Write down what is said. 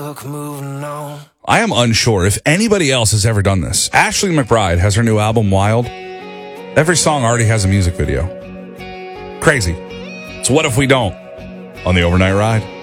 Moving on. I am unsure if anybody else has ever done this. Ashley McBryde has her new album, Wild. Every song already has a music video. Crazy. So what if we don't? On the Overnight Ride.